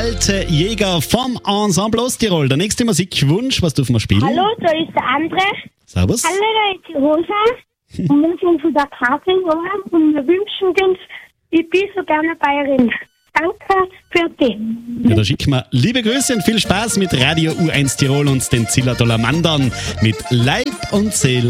Alte Jäger vom Ensemble Osttirol. Der nächste Musikwunsch, was dürfen wir spielen? Hallo, da ist der André. Servus. Hallo, da ist die Rosa. Und wir sind von der Karin und wir wünschen uns, ich bin so gerne Bayerin. Danke für dich. Ja, da schicken wir liebe Grüße und viel Spaß mit Radio U1 Tirol und den Zillertaler Mandern mit Leib und Seele.